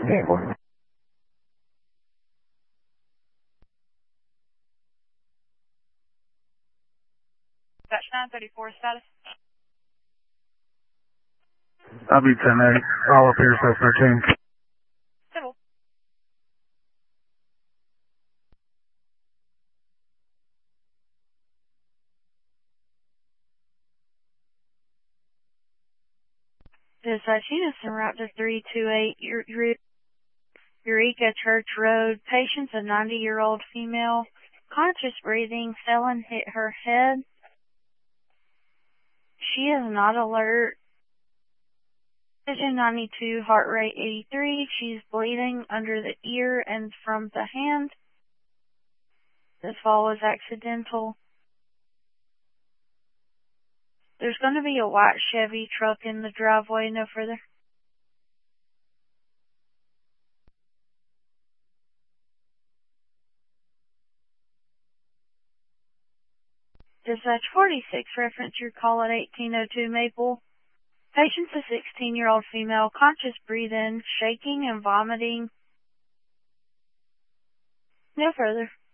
Dispatch 934 status. I'll be 10-8. All up here, so 13. Civil. Dispatch units en route to 328 Eureka Church Road. Patient's a 90-year-old female. Conscious breathing. Felon hit her head. She is not alert. Vision 92, heart rate 83. She's bleeding under the ear and from the hand. This fall was accidental. There's going to be a white Chevy truck in the driveway, no further. Dispatch 46, reference your call at 1802 Maple. Patient's a 16-year-old female, conscious breathing, shaking and vomiting. No further.